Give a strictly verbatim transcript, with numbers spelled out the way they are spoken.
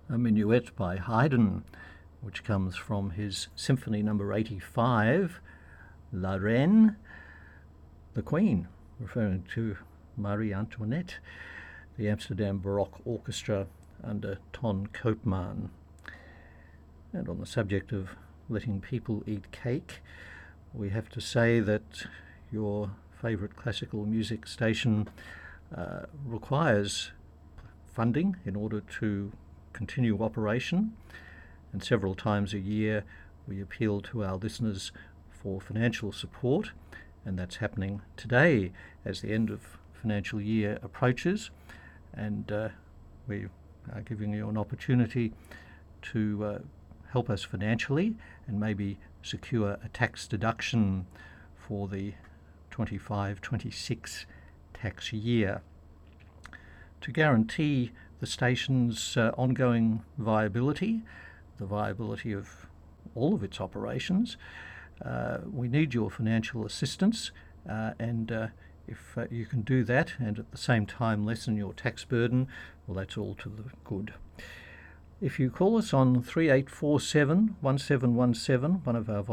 a minuet by Haydn, which comes from his Symphony number eighty-five, La Reine, the Queen, referring to Marie Antoinette, the Amsterdam Baroque Orchestra under Ton Koopman. And on the subject of letting people eat cake, we have to say that your favourite classical music station uh, requires funding in order to continue operation, and several times a year we appeal to our listeners for financial support, and that's happening today as the end of financial year approaches, and uh, we are giving you an opportunity to uh, help us financially and maybe secure a tax deduction for the twenty-five twenty-six tax year. To guarantee the station's uh, ongoing viability, the viability of all of its operations, uh, we need your financial assistance, uh, and uh, if uh, you can do that and at the same time lessen your tax burden, well, that's all to the good. If you call us on three eight four seven, one seven one seven, one of our